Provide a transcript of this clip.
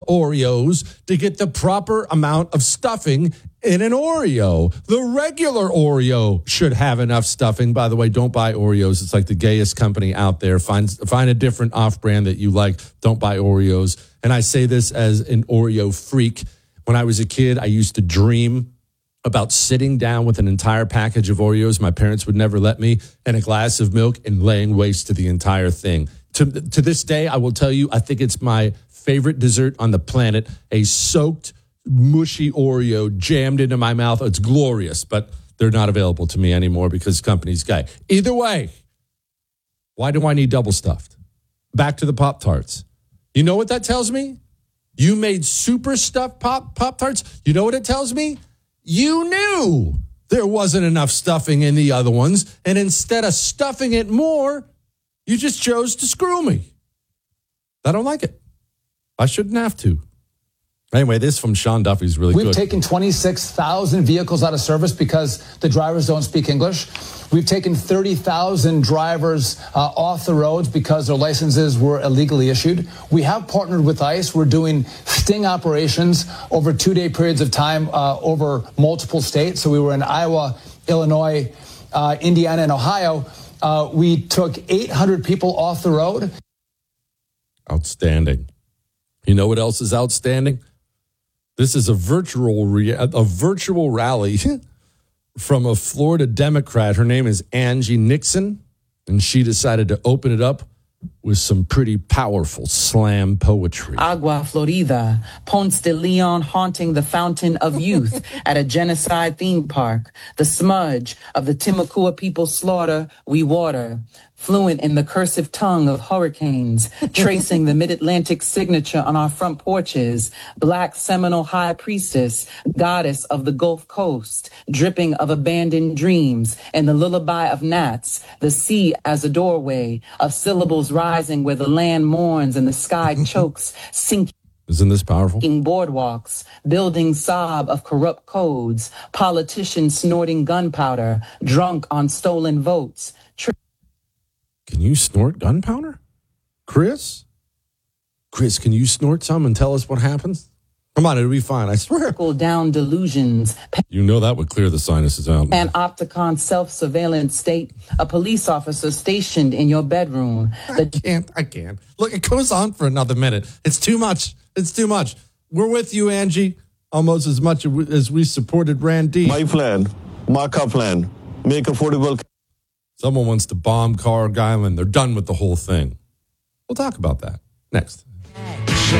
Oreos to get the proper amount of stuffing in an Oreo. The regular Oreo should have enough stuffing. By the way, don't buy Oreos. It's like the gayest company out there. Find a different off-brand that you like. Don't buy Oreos. And I say this as an Oreo freak. When I was a kid, I used to dream about sitting down with an entire package of Oreos. My parents would never let me, and a glass of milk, and laying waste to the entire thing. To this day, I will tell you, I think it's my favorite dessert on the planet, a soaked, mushy Oreo jammed into my mouth. It's glorious, but they're not available to me anymore because the company's gay. Either way, why do I need double stuffed? Back to the Pop-Tarts. You know what that tells me? You made super stuffed Pop-Tarts. You know what it tells me? You knew there wasn't enough stuffing in the other ones, and instead of stuffing it more, you just chose to screw me. I don't like it. I shouldn't have to. Anyway, this from Sean Duffy is really good. We've taken 26,000 vehicles out of service because the drivers don't speak English. We've taken 30,000 drivers off the roads because their licenses were illegally issued. We have partnered with ICE. We're doing sting operations over 2-day periods of time over multiple states. So we were in Iowa, Illinois, Indiana, and Ohio. We took 800 people off the road. Outstanding. You know what else is outstanding? This is a virtual rally from a Florida Democrat. Her name is Angie Nixon, and she decided to open it up with some pretty powerful slam poetry. Agua Florida, Ponce de Leon haunting the fountain of youth at a genocide theme park. The smudge of the Timucua people slaughter, we water. Fluent in the cursive tongue of hurricanes, tracing the mid-Atlantic signature on our front porches. Black Seminole high priestess, goddess of the Gulf Coast, dripping of abandoned dreams, and the lullaby of gnats, the sea as a doorway, of syllables rising where the land mourns and the sky chokes, sinking. Isn't this powerful? Boardwalks, building sob of corrupt codes, politicians snorting gunpowder, drunk on stolen votes. Can you snort gunpowder? Chris, can you snort some and tell us what happens? Come on, it'll be fine, I swear. Down delusions. You know that would clear the sinuses out. An Opticon self-surveillance state, a police officer stationed in your bedroom. I can't. Look, it goes on for another minute. It's too much. We're with you, Angie, almost as much as we supported Randy. My plan, Markup plan, make affordable. Someone wants to bomb Carg Island. They're done with the whole thing. We'll talk about that next.